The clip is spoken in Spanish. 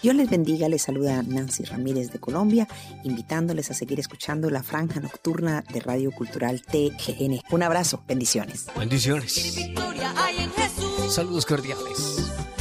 Dios les bendiga, les saluda Nancy Ramírez de Colombia, invitándoles a seguir escuchando la franja nocturna de Radio Cultural TGN. Un abrazo, bendiciones. Bendiciones. Saludos cordiales.